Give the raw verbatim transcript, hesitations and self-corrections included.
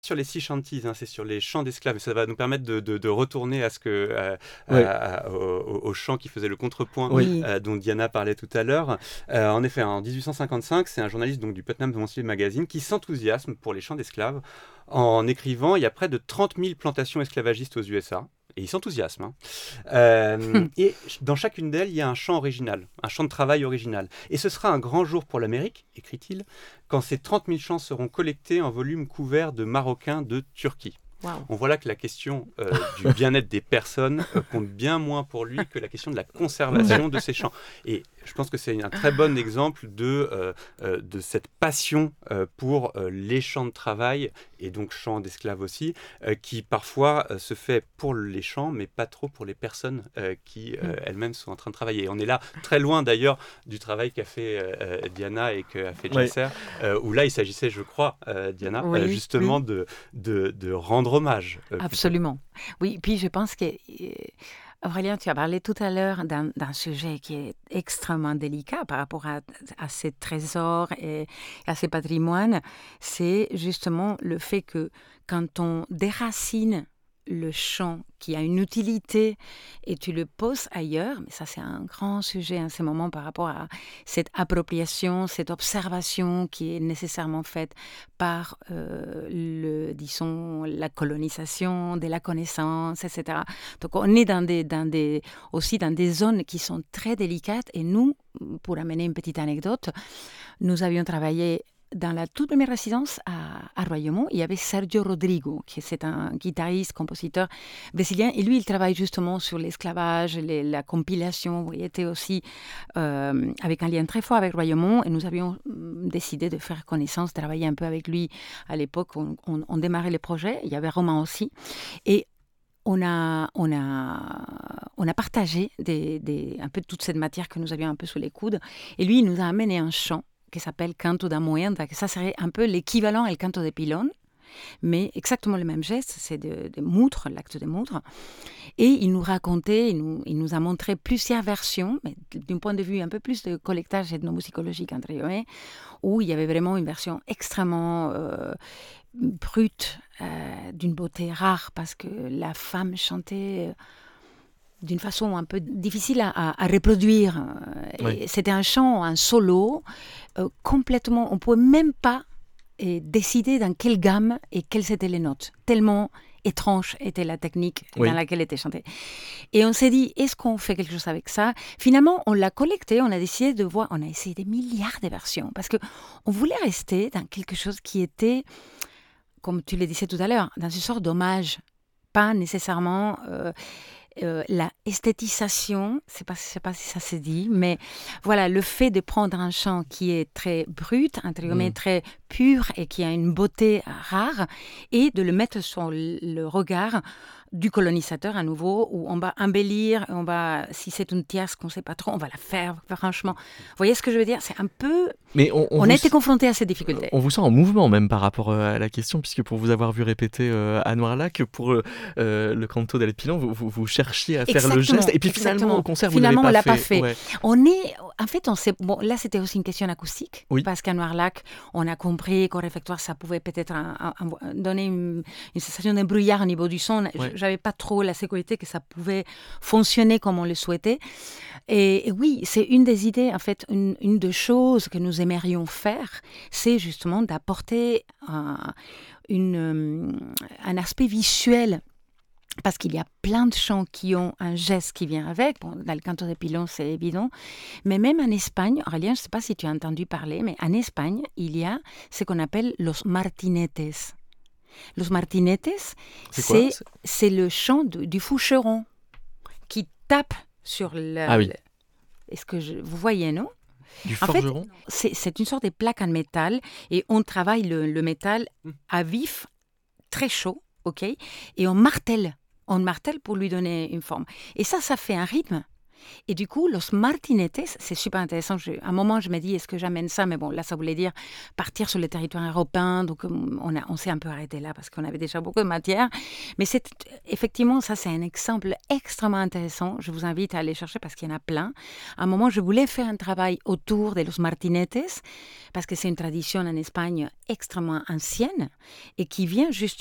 sur les sea shanties, hein, c'est sur les champs d'esclaves. Ça va nous permettre de, de, de retourner à ce que, euh, Ouais. à- à- au, au chant qui faisait le contrepoint Oui. euh, dont Diana parlait tout à l'heure. Euh, en effet, en dix-huit cent cinquante-cinq, c'est un journaliste donc, du Putnam Monthly Magazine qui s'enthousiasme pour les champs d'esclaves en écrivant il y a près de trente mille plantations esclavagistes aux U S A. Et il s'enthousiasme. Hein. Euh, et dans chacune d'elles, il y a un chant original, un chant de travail original. Et ce sera un grand jour pour l'Amérique, écrit-il, quand ces trente mille chants seront collectés en volume couvert de Marocains de Turquie. Wow. On voit là que la question euh, du bien-être des personnes euh, compte bien moins pour lui que la question de la conservation de ces champs. Et je pense que c'est un très bon exemple de, euh, euh, de cette passion euh, pour euh, les champs de travail, et donc champs d'esclaves aussi, euh, qui parfois euh, se fait pour les champs, mais pas trop pour les personnes euh, qui euh, elles-mêmes sont en train de travailler. Et on est là très loin d'ailleurs du travail qu'a fait euh, Diana et qu'a fait Djasser, ouais. euh, où là il s'agissait, je crois, euh, Diana, oui, euh, justement oui. De, de, de rendre hommage. Euh, Absolument. Plutôt. Oui, puis je pense que, euh, Aurélien, tu as parlé tout à l'heure d'un, d'un sujet qui est extrêmement délicat par rapport à, à ces trésors et à ces patrimoines. C'est justement le fait que quand on déracine le chant qui a une utilité et tu le poses ailleurs, mais ça c'est un grand sujet en ce moment par rapport à cette appropriation, cette observation qui est nécessairement faite par euh, le, disons, la colonisation de la connaissance, et cetera. Donc on est dans des, dans des, aussi dans des zones qui sont très délicates et nous, pour amener une petite anecdote, nous avions travaillé dans la toute première résidence à, à Royaumont, il y avait Sergio Rodrigo, qui est un guitariste, compositeur brésilien, et lui, il travaille justement sur l'esclavage, les, la compilation. Il était aussi euh, avec un lien très fort avec Royaumont, et nous avions décidé de faire connaissance, de travailler un peu avec lui à l'époque. On, on, on démarrait les projets, il y avait Romain aussi, et on a, on a, on a partagé des, des, un peu toute cette matière que nous avions un peu sous les coudes, et lui, il nous a amené un chant qui s'appelle Canto da Moenda, que ça serait un peu l'équivalent al canto de pilón, mais exactement le même geste, c'est de, de moudre, l'acte de moudre. Et il nous racontait, il nous, il nous a montré plusieurs versions, mais d'un point de vue un peu plus de collectage ethnomusicologique, entre guillemets, où il y avait vraiment une version extrêmement euh, brute, euh, d'une beauté rare, parce que la femme chantait... Euh, d'une façon un peu difficile à, à reproduire. Oui. C'était un chant, un solo, euh, complètement... On ne pouvait même pas euh, décider dans quelle gamme et quelles étaient les notes. Tellement étrange était la technique oui. dans laquelle était chantée. Et on s'est dit, est-ce qu'on fait quelque chose avec ça ? Finalement, on l'a collecté, on a décidé de voir... On a essayé des milliards de versions, parce qu'on voulait rester dans quelque chose qui était, comme tu le disais tout à l'heure, dans une sorte d'hommage. Pas nécessairement... Euh, Euh, la esthétisation, je ne sais pas si ça se dit, mais voilà, le fait de prendre un chant qui est très brut, entre guillemets, mmh. très pur et qui a une beauté rare, et de le mettre sur le regard du colonisateur à nouveau, où on va embellir, on va, si c'est une tierce qu'on ne sait pas trop, on va la faire, franchement. Vous voyez ce que je veux dire ? C'est un peu... Mais on, on, on a été s... confronté à ces difficultés. On vous sent en mouvement même par rapport à la question, puisque pour vous avoir vu répéter euh, à Noirlac, pour euh, le canto del pilón, vous, vous, vous cherchiez à exactement, faire le geste, et puis exactement. finalement au concert, finalement, vous ne l'avez pas pas fait. fait. Ouais. On est, en fait, on s'est, bon, là c'était aussi une question acoustique, oui. parce qu'à Noirlac, on a compris qu'au réfectoire, ça pouvait peut-être un, un, un, donner une, une sensation d'un brouillard au niveau du son. Ouais. J'avais pas trop la sécurité que ça pouvait fonctionner comme on le souhaitait. Et, et oui, c'est une des idées, en fait, une, une des choses que nous aimerions faire, c'est justement d'apporter un, une, un aspect visuel. Parce qu'il y a plein de chants qui ont un geste qui vient avec. Bon, dans le canto de pilón, c'est évident. Mais même en Espagne, Aurélien, je ne sais pas si tu as entendu parler, mais en Espagne, il y a ce qu'on appelle los martinetes. Los martinetes, c'est, c'est, c'est... c'est le chant de, du foucheron qui tape sur le... Ah oui. le est-ce que je, vous voyez, non ? Du en forgeron ? fait, c'est, c'est une sorte de plaque en métal et on travaille le, le métal à vif, très chaud, ok ? Et on martèle. On martèle pour lui donner une forme. Et ça, ça fait un rythme Et du coup, los martinetes, c'est super intéressant. Je, à un moment, je me dis, est-ce que j'amène ça? Mais bon, là, ça voulait dire partir sur le territoire européen. Donc, on, a, on s'est un peu arrêté là parce qu'on avait déjà beaucoup de matière. Mais c'est, effectivement, ça, c'est un exemple extrêmement intéressant. Je vous invite à aller chercher parce qu'il y en a plein. À un moment, je voulais faire un travail autour de los martinetes parce que c'est une tradition en Espagne extrêmement ancienne et qui vient justement